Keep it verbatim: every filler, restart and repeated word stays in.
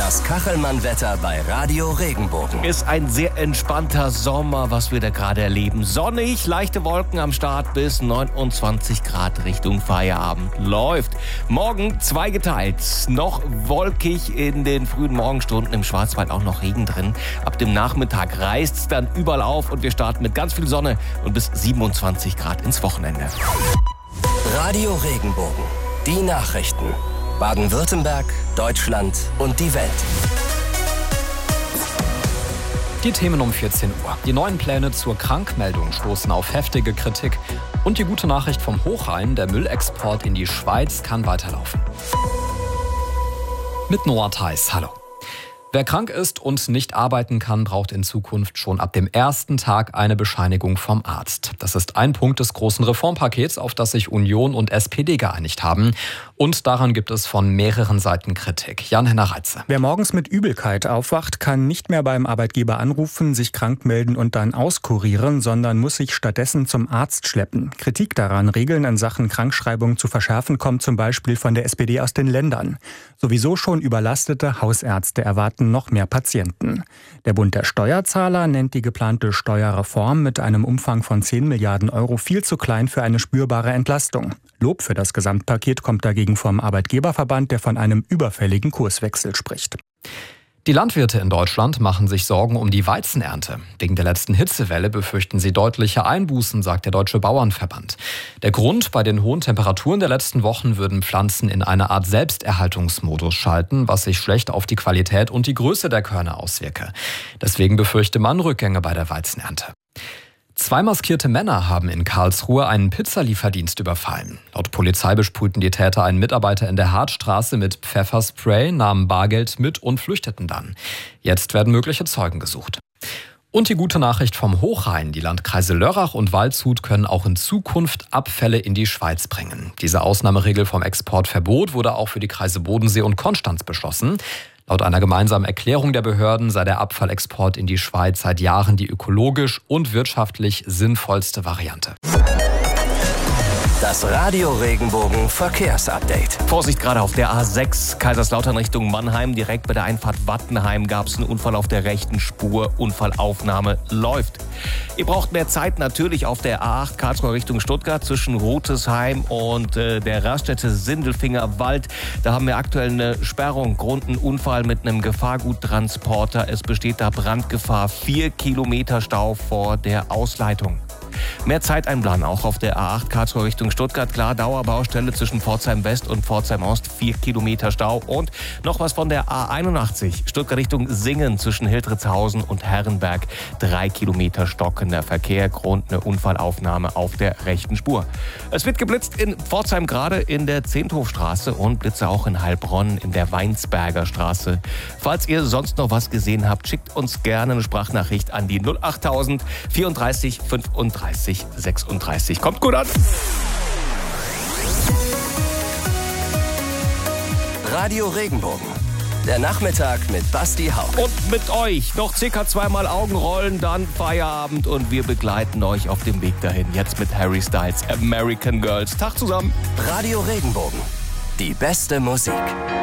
Das Kachelmann-Wetter bei Radio Regenbogen. Ist ein sehr entspannter Sommer, was wir da gerade erleben. Sonnig, leichte Wolken am Start bis neunundzwanzig Grad Richtung Feierabend. Läuft. Morgen zweigeteilt. Noch wolkig in den frühen Morgenstunden, im Schwarzwald auch noch Regen drin. Ab dem Nachmittag reißt es dann überall auf und wir starten mit ganz viel Sonne und bis siebenundzwanzig Grad ins Wochenende. Radio Regenbogen. Die Nachrichten. Baden-Württemberg, Deutschland und die Welt. Die Themen um vierzehn Uhr. Die neuen Pläne zur Krankmeldung stoßen auf heftige Kritik. Und die gute Nachricht vom Hochrhein, der Müllexport in die Schweiz kann weiterlaufen. Mit Noah Theis, hallo. Wer krank ist und nicht arbeiten kann, braucht in Zukunft schon ab dem ersten Tag eine Bescheinigung vom Arzt. Das ist ein Punkt des großen Reformpakets, auf das sich Union und S P D geeinigt haben. Und daran gibt es von mehreren Seiten Kritik. Jan-Henner Reitze. Wer morgens mit Übelkeit aufwacht, kann nicht mehr beim Arbeitgeber anrufen, sich krank melden und dann auskurieren, sondern muss sich stattdessen zum Arzt schleppen. Kritik daran, Regeln in Sachen Krankschreibung zu verschärfen, kommt zum Beispiel von der S P D aus den Ländern. Sowieso schon überlastete Hausärzte erwarten noch mehr Patienten. Der Bund der Steuerzahler nennt die geplante Steuerreform mit einem Umfang von zehn Milliarden Euro viel zu klein für eine spürbare Entlastung. Lob für das Gesamtpaket kommt dagegen vom Arbeitgeberverband, der von einem überfälligen Kurswechsel spricht. Die Landwirte in Deutschland machen sich Sorgen um die Weizenernte. Wegen der letzten Hitzewelle befürchten sie deutliche Einbußen, sagt der Deutsche Bauernverband. Der Grund: bei den hohen Temperaturen der letzten Wochen würden Pflanzen in eine Art Selbsterhaltungsmodus schalten, was sich schlecht auf die Qualität und die Größe der Körner auswirke. Deswegen befürchte man Rückgänge bei der Weizenernte. Zwei maskierte Männer haben in Karlsruhe einen Pizzalieferdienst überfallen. Laut Polizei besprühten die Täter einen Mitarbeiter in der Hartstraße mit Pfefferspray, nahmen Bargeld mit und flüchteten dann. Jetzt werden mögliche Zeugen gesucht. Und die gute Nachricht vom Hochrhein: Die Landkreise Lörrach und Waldshut können auch in Zukunft Abfälle in die Schweiz bringen. Diese Ausnahmeregel vom Exportverbot wurde auch für die Kreise Bodensee und Konstanz beschlossen. Laut einer gemeinsamen Erklärung der Behörden sei der Abfallexport in die Schweiz seit Jahren die ökologisch und wirtschaftlich sinnvollste Variante. Das Radio Regenbogen Verkehrsupdate. Vorsicht gerade auf der A sechs, Kaiserslautern Richtung Mannheim. Direkt bei der Einfahrt Wattenheim gab es einen Unfall auf der rechten Spur. Unfallaufnahme läuft. Ihr braucht mehr Zeit natürlich auf der A acht Karlsruhe Richtung Stuttgart zwischen Rotesheim und äh, der Raststätte Sindelfinger Wald. Da haben wir aktuell eine Sperrung. Grund ein Unfall mit einem Gefahrguttransporter. Es besteht da Brandgefahr. Vier Kilometer Stau vor der Ausleitung. Mehr Zeit einplanen auch auf der A acht Karlsruhe Richtung Stuttgart. Klar, Dauerbaustelle zwischen Pforzheim West und Pforzheim Ost. Vier Kilometer Stau. Und noch was von der A einundachtzig. Stuttgart Richtung Singen zwischen Hildritzhausen und Herrenberg. Drei Kilometer stockender Verkehr. Grund eine Unfallaufnahme auf der rechten Spur. Es wird geblitzt in Pforzheim gerade in der Zehnthofstraße und Blitze auch in Heilbronn in der Weinsberger Straße. Falls ihr sonst noch was gesehen habt, schickt uns gerne eine Sprachnachricht an die null achttausend vierunddreißig fünfunddreißig sechsunddreißig. Kommt gut an! Radio Regenbogen. Der Nachmittag mit Basti Haupt. Und mit euch noch circa zweimal Augenrollen, dann Feierabend und wir begleiten euch auf dem Weg dahin. Jetzt mit Harry Styles, American Girls. Tag zusammen. Radio Regenbogen. Die beste Musik.